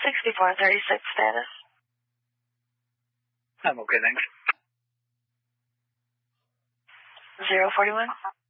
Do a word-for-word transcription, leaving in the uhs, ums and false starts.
sixty-four thirty-six status. I'm okay, thanks. zero forty-one.